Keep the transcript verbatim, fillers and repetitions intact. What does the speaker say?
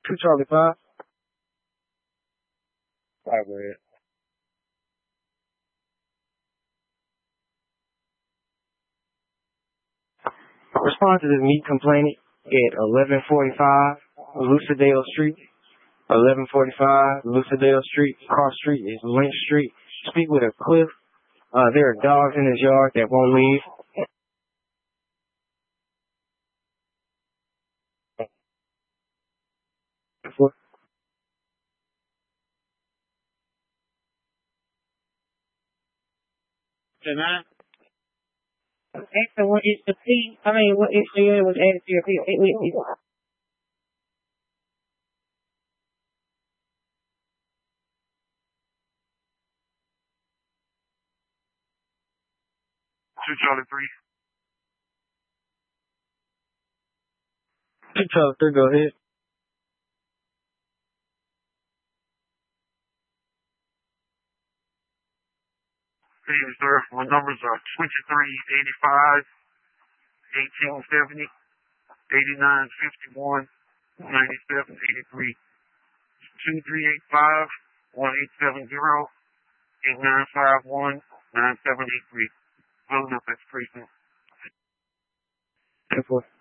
Two Charlie Five. Five red. Respond to this meat complaint at eleven forty-five Lucidale Street. eleven forty-five Lucidale Street. Cross Street is Lynch Street. Speak with a Cliff. Uh, there are dogs in his yard that won't leave. Tonight. Okay, so what is the P? I mean, what is the was added to your P? Wait, wait, wait. Two Charlie Three. Two Charlie Three, go ahead. Hey, sir. My numbers are twenty-three eighty-five, eighteen seventy, eighty-nine fifty-one, ninety-seven eighty-three. two three eight five, one eight seven zero, eight nine five one, nine seven eight three. Filling up that precinct. ten four.